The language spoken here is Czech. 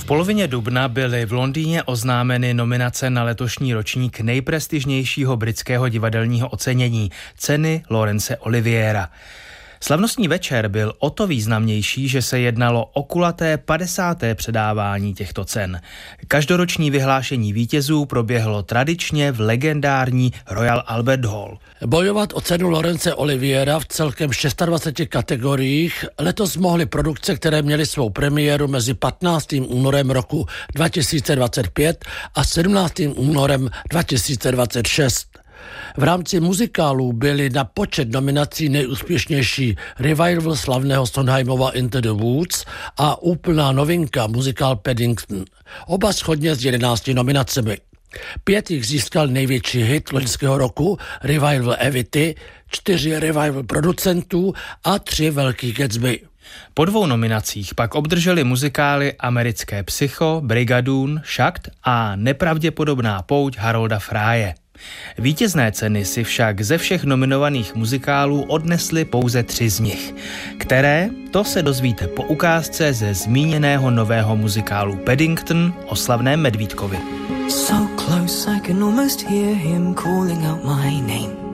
polovině dubna byly v Londýně oznámeny nominace na letošní ročník nejprestižnějšího britského divadelního ocenění, ceny Laurence Oliviera. Slavnostní večer byl o to významnější, že se jednalo o kulaté 50. předávání těchto cen. Každoroční vyhlášení vítězů proběhlo tradičně v legendární Royal Albert Hall. Bojovat o cenu Laurence Oliviera v celkem 26 kategoriích letos mohly produkce, které měly svou premiéru mezi 15. únorem roku 2025 a 17. únorem 2026. V rámci muzikálů byly na počet nominací nejúspěšnější revival slavného Sondheimova Into the Woods a úplná novinka muzikál Paddington. Oba shodně s 11 nominacemi. 5 jich získal největší hit loňského roku, revival Evity, 4 revival producentů a 3 Velký Gatsby. Po 2 nominacích pak obdrželi muzikály Americké Psycho, Brigadoon, Šakt a Nepravděpodobná pouť Harolda Fráje. Vítězné ceny si však ze všech nominovaných muzikálů odnesly pouze 3 z nich. Které, to se dozvíte po ukázce ze zmíněného nového muzikálu Paddington o slavném medvídkovi. So close I can almost hear him calling out my name.